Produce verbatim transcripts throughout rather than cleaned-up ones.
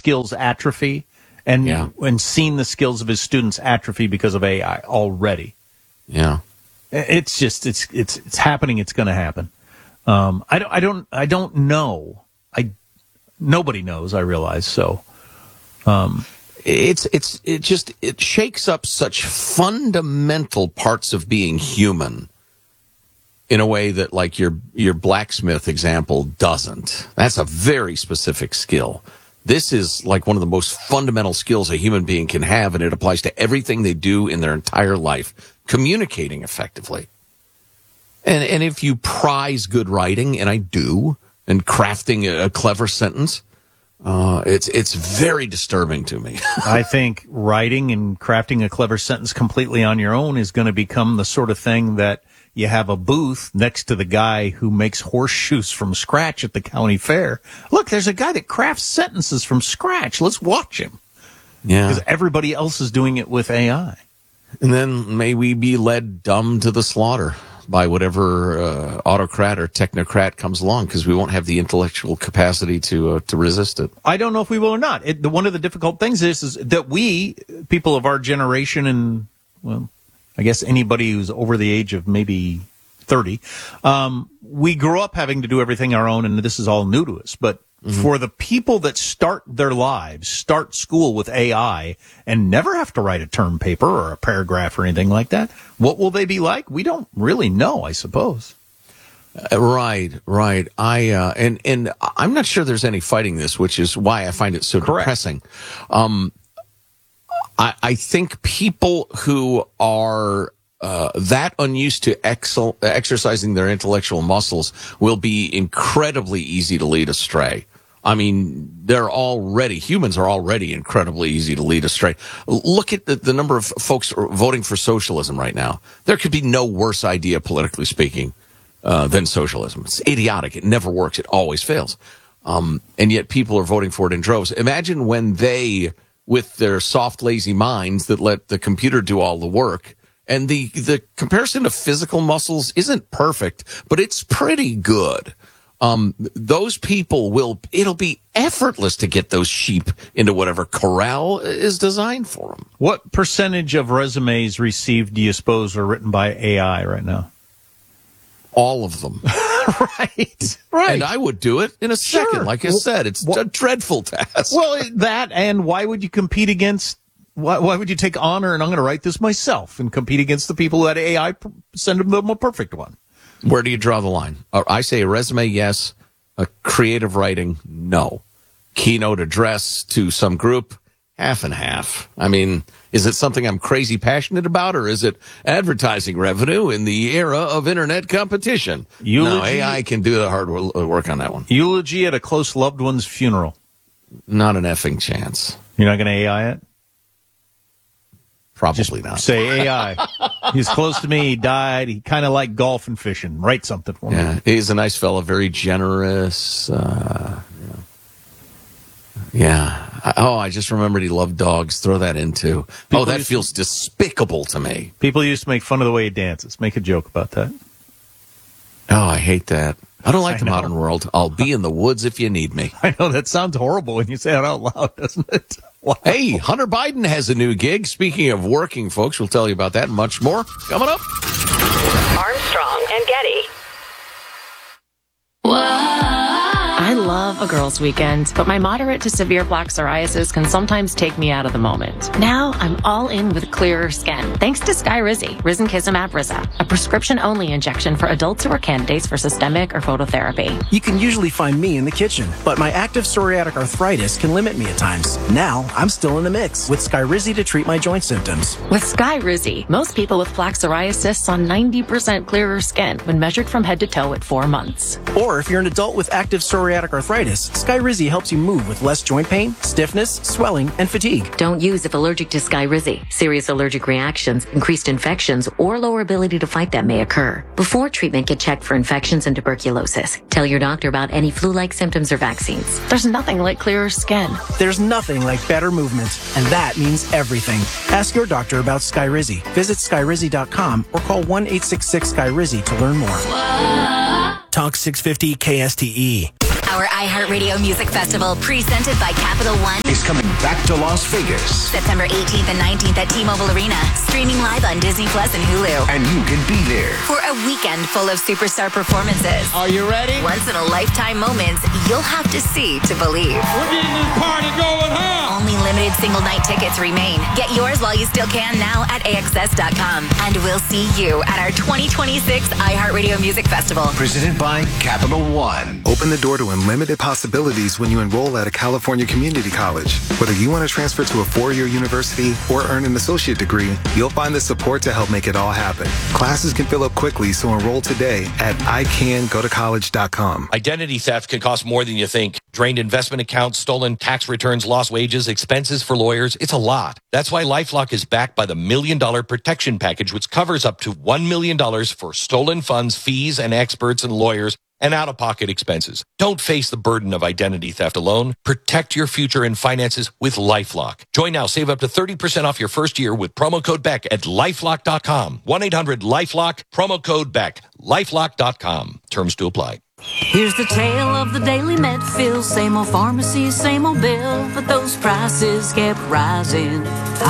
skills atrophy and yeah. and seen the skills of his students atrophy because of A I already. Yeah. It's just it's it's it's happening. It's going to happen. Um, I don't I don't I don't know. I nobody knows. I realize so. Um, it's it's it just it shakes up such fundamental parts of being human in a way that, like, your your blacksmith example doesn't. That's a very specific skill. This is like one of the most fundamental skills a human being can have, and it applies to everything they do in their entire life, communicating effectively. And and if you prize good writing, and I do, and crafting a, a clever sentence, uh, it's it's very disturbing to me. I think writing and crafting a clever sentence completely on your own is going to become the sort of thing that you have a booth next to the guy who makes horseshoes from scratch at the county fair. Look, there's a guy that crafts sentences from scratch. Let's watch him. Yeah. Because everybody else is doing it with A I. And then may we be led dumb to the slaughter by whatever uh, autocrat or technocrat comes along, because we won't have the intellectual capacity to uh, to resist it. I don't know if we will or not. It, the, one of the difficult things is, is that we, people of our generation and, well, I guess anybody who's over the age of maybe thirty, um, we grew up having to do everything our own, and this is all new to us. But mm-hmm. for the people that start their lives, start school with A I, and never have to write a term paper or a paragraph or anything like that, what will they be like? We don't really know, I suppose. Uh, right, right. I uh, and and I'm not sure there's any fighting this, which is why I find it so Correct. depressing. Um, I, I think people who are uh, that unused to excel, exercising their intellectual muscles will be incredibly easy to lead astray. I mean, they're already, humans are already incredibly easy to lead astray. Look at the, the number of folks voting for socialism right now. There could be no worse idea, politically speaking, uh, than socialism. It's idiotic. It never works. It always fails. Um, and yet people are voting for it in droves. Imagine when they, with their soft, lazy minds that let the computer do all the work. And the, the comparison of physical muscles isn't perfect, but it's pretty good. Um, those people will, it'll be effortless to get those sheep into whatever corral is designed for them. What percentage of resumes received do you suppose are written by A I right now? All of them. Right, right. And I would do it in a second. Sure. Like I said, it's well, a dreadful task. Well, that, and why would you compete against, why, why would you take honor, and I'm going to write this myself, and compete against the people who had A I send them the more perfect one? Where do you draw the line? I say a resume, yes. A creative writing, no. Keynote address to some group, half and half. I mean, is it something I'm crazy passionate about, or is it advertising revenue in the era of internet competition? Eulogy, no, A I can do the hard work on that one. Eulogy at a close loved one's funeral. Not an effing chance. You're not going to A I it? Probably Just not. Say A I. He's close to me. He died. He kind of liked golf and fishing. Write something for me. Yeah, he's a nice fellow, very generous. Uh, yeah. yeah. Oh, I just remembered he loved dogs. Throw that in too. People oh, that feels to, despicable to me. People used to make fun of the way he dances. Make a joke about that. Oh, I hate that. I don't like I the know. modern world. I'll be in the woods if you need me. I know, that sounds horrible when you say it out loud, doesn't it? Wow. Hey, Hunter Biden has a new gig. Speaking of working folks, we'll tell you about that and much more coming up. Armstrong and Getty. I love a girls' weekend, but my moderate to severe plaque psoriasis can sometimes take me out of the moment. Now I'm all in with clearer skin, thanks to Skyrizi, Risankizumab Riza, a prescription-only injection for adults who are candidates for systemic or phototherapy. You can usually find me in the kitchen, but my active psoriatic arthritis can limit me at times. Now I'm still in the mix with Skyrizi to treat my joint symptoms. With Skyrizi, most people with plaque psoriasis saw ninety percent clearer skin when measured from head to toe at four months. Or if you're an adult with active psoriatic arthritis, Skyrizi helps you move with less joint pain, stiffness, swelling, and fatigue. Don't use if allergic to Skyrizi. Serious allergic reactions, increased infections, or lower ability to fight them may occur. Before treatment, get checked for infections and tuberculosis. Tell your doctor about any flu-like symptoms or vaccines. There's nothing like clearer skin. There's nothing like better movement, and that means everything. Ask your doctor about Skyrizi. Visit Skyrizi dot com or call one eight six six Skyrizi to learn more. Talk six fifty K S T E. Our iHeartRadio Music Festival, presented by Capital One. coming back to Las Vegas. September eighteenth and nineteenth at T-Mobile Arena. Streaming live on Disney Plus and Hulu. And you can be there for a weekend full of superstar performances. Are you ready? Once in a lifetime moments you'll have to see to believe. We're getting this party going, huh? Only limited single night tickets remain. Get yours while you still can now at A X S dot com. And we'll see you at our twenty twenty-six iHeartRadio Music Festival. Presented by Capital One. Open the door to unlimited possibilities when you enroll at a California community college. Whether you want to transfer to a four-year university or earn an associate degree, you'll find the support to help make it all happen. Classes can fill up quickly, so enroll today at I can go to college dot com. Identity theft can cost more than you think. Drained investment accounts, stolen tax returns, lost wages, expenses for lawyers. It's a lot. That's why LifeLock is backed by the Million Dollar Protection Package, which covers up to one million dollars for stolen funds, fees, and experts and lawyers, and out-of-pocket expenses. Don't face the burden of identity theft alone. Protect your future and finances with LifeLock. Join now. Save up to thirty percent off your first year with promo code Beck at lifelock dot com. one eight hundred lifelock, promo code Beck. lifelock dot com. Terms to apply. Here's the tale of the daily med fill. Same old pharmacy, same old bill, but those prices kept rising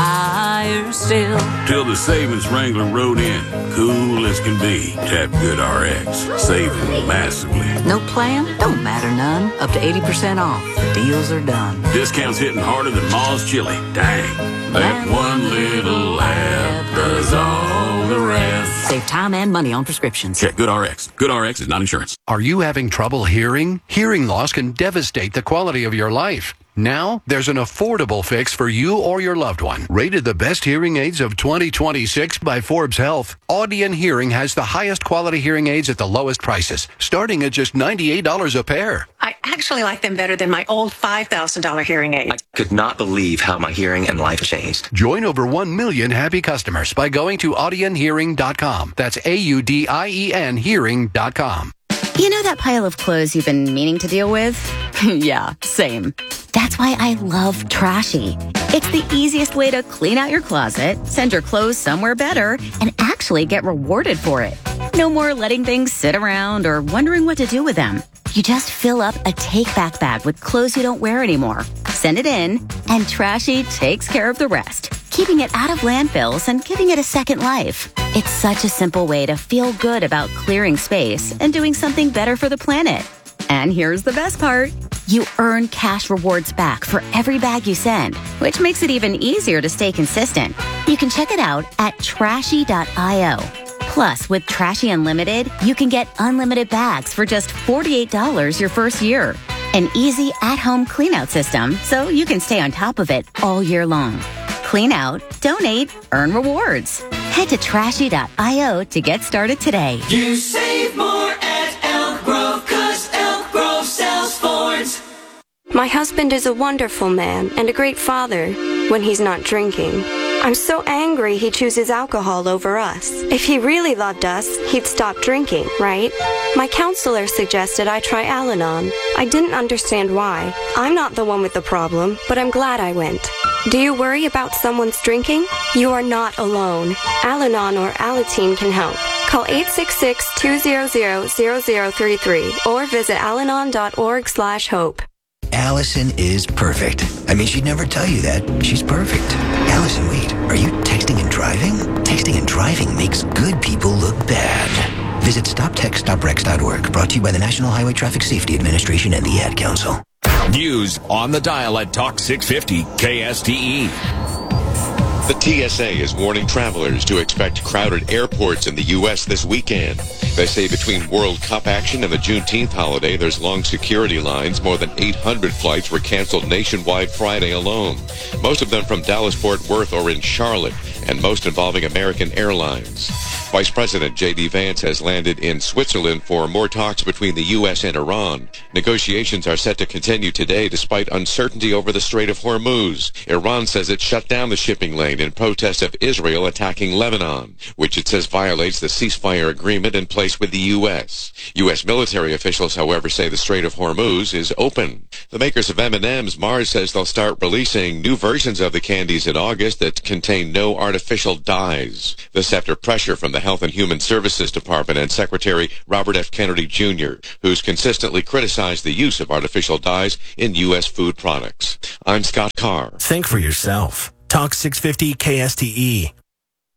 higher still. Till the savings wrangler rode in, cool as can be. Tap Good R X, saving massively. No plan? Don't matter none. Up to eighty percent off. Deals are done. Discounts hitting harder than Ma's chili. Dang. That one little app does all the rest. Save time and money on prescriptions. Check Good R X. Good R X is not insurance. Are you having trouble hearing? Hearing loss can devastate the quality of your life. Now, there's an affordable fix for you or your loved one. Rated the best hearing aids of twenty twenty-six by Forbes Health, Audion Hearing has the highest quality hearing aids at the lowest prices, starting at just ninety-eight dollars a pair. I actually like them better than my old five thousand dollars hearing aids. I could not believe how my hearing and life changed. Join over one million happy customers by going to audion hearing dot com. That's A U D I E N hearing dot com. You know that pile of clothes you've been meaning to deal with? Yeah, same. That's why I love Trashy. It's the easiest way to clean out your closet, send your clothes somewhere better, and actually get rewarded for it. No more letting things sit around or wondering what to do with them. You just fill up a take-back bag with clothes you don't wear anymore, send it in, and Trashy takes care of the rest, keeping it out of landfills and giving it a second life. It's such a simple way to feel good about clearing space and doing something better for the planet. And here's the best part. You earn cash rewards back for every bag you send, which makes it even easier to stay consistent. You can check it out at trashy dot io. Plus, with Trashy Unlimited, you can get unlimited bags for just forty-eight dollars your first year. An easy at-home clean-out system so you can stay on top of it all year long. Clean out, donate, earn rewards. Head to trashy dot io to get started today. You save more at Elk Grove, 'cause Elk Grove sells Fords. My husband is a wonderful man and a great father when he's not drinking. I'm so angry he chooses alcohol over us. If he really loved us, he'd stop drinking, right? My counselor suggested I try Al-Anon. I didn't understand why. I'm not the one with the problem, but I'm glad I went. Do you worry about someone's drinking? You are not alone. Al-Anon or Alateen can help. Call eight six six, two hundred, zero zero three three or visit alanon dot org slash hope. Allison is perfect. I mean, she'd never tell you that. She's perfect. Allison, wait, are you texting and driving? Texting and driving makes good people look bad. Visit stop text stop wrecks dot org, brought to you by the National Highway Traffic Safety Administration and the Ad Council. News on the dial at Talk six fifty K S T E. The T S A is warning travelers to expect crowded airports in the U S this weekend. They say between World Cup action and the Juneteenth holiday, there's long security lines. More than eight hundred flights were canceled nationwide Friday alone. Most of them from Dallas-Fort Worth or in Charlotte, and most involving American Airlines. Vice President J D Vance has landed in Switzerland for more talks between the U S and Iran. Negotiations are set to continue today despite uncertainty over the Strait of Hormuz. Iran says it shut down the shipping lane in protest of Israel attacking Lebanon, which it says violates the ceasefire agreement in place with the U S. U S military officials, however, say the Strait of Hormuz is open. The makers of M and M's, Mars, says they'll start releasing new versions of the candies in August that contain no artificial dyes. This after pressure from the Health and Human Services Department and Secretary Robert F. Kennedy Junior, who's consistently criticized the use of artificial dyes in U S food products. I'm Scott Carr. Think for yourself. Talk six fifty K S T E.